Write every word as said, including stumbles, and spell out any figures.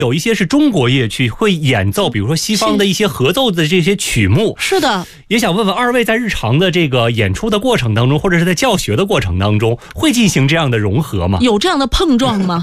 有一些是中国乐曲会演奏，比如说西方的一些合奏的这些曲目。 是的， 也想问问二位，在日常的这个演出的过程当中，或者是在教学的过程当中，会进行这样的融合吗？ 有这样的碰撞吗？